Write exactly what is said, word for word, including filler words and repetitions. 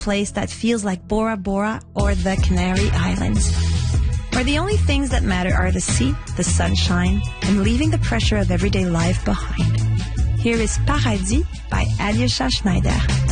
place that feels like Bora Bora or the Canary Islands, where the only things that matter are the sea, the sunshine, and leaving the pressure of everyday life behind. Here is Paradis by Alyosha Schneider.